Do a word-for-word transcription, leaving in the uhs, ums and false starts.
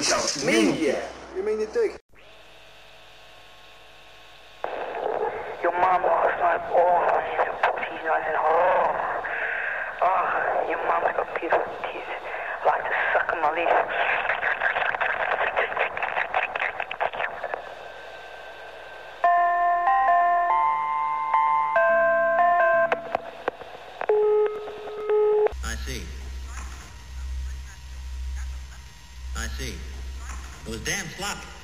Toekomst. Meen je? You mean you dig? Your mum last night, oh, she's a putty nice and oh, oh, your mum's got beautiful teeth. I like to suck on my leaf. I see. I see. It was damn sloppy.